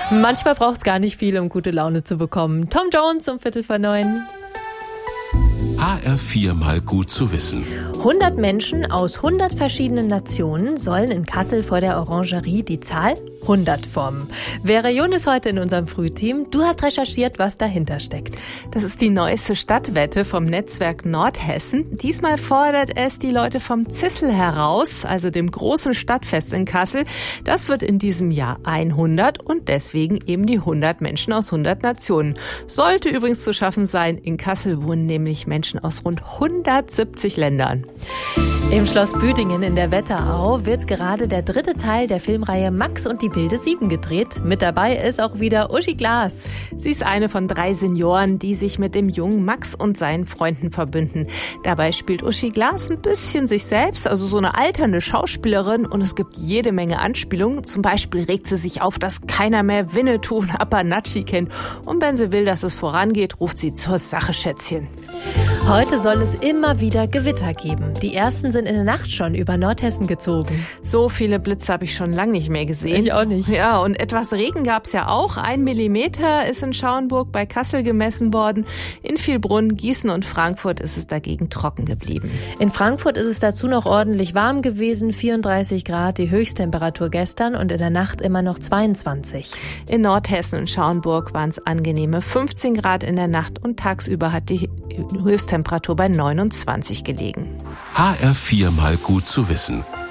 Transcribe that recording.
Manchmal braucht es gar nicht viel, um gute Laune zu bekommen. Tom Jones um 8:45. HR4 mal gut zu wissen. 100 Menschen aus 100 verschiedenen Nationen sollen in Kassel vor der Orangerie die Zahl 100 formen. Vera Jun ist heute in unserem Frühteam. Du hast recherchiert, was dahinter steckt. Das ist die neueste Stadtwette vom Netzwerk Nordhessen. Diesmal fordert es die Leute vom Zissel heraus, also dem großen Stadtfest in Kassel. Das wird in diesem Jahr 100 und deswegen eben die 100 Menschen aus 100 Nationen. Sollte übrigens zu schaffen sein. In Kassel wohnen nämlich Menschen aus rund 170 Ländern. Im Schloss Büdingen in der Wetterau wird gerade der 3. Teil der Filmreihe Max und die wilde 7 gedreht. Mit dabei ist auch wieder Uschi Glas. Sie ist eine von 3 Senioren, die sich mit dem jungen Max und seinen Freunden verbünden. Dabei spielt Uschi Glas ein bisschen sich selbst, also so eine alternde Schauspielerin, und es gibt jede Menge Anspielungen. Zum Beispiel regt sie sich auf, dass keiner mehr Winnetou und Apanachi kennt. Und wenn sie will, dass es vorangeht, ruft sie zur Sache, Schätzchen. Heute soll es immer wieder Gewitter geben. Die ersten sind in der Nacht schon über Nordhessen gezogen. So viele Blitze habe ich schon lange nicht mehr gesehen. Ich auch nicht. Ja, und etwas Regen gab es ja auch. 1 Millimeter ist in Schauenburg bei Kassel gemessen worden. In Vielbrunn, Gießen und Frankfurt ist es dagegen trocken geblieben. In Frankfurt ist es dazu noch ordentlich warm gewesen. 34 Grad die Höchsttemperatur gestern und in der Nacht immer noch 22. In Nordhessen und Schauenburg waren es angenehme 15 Grad in der Nacht und tagsüber hat die Höchsttemperatur bei 29 gelegen. HR4 mal gut zu wissen.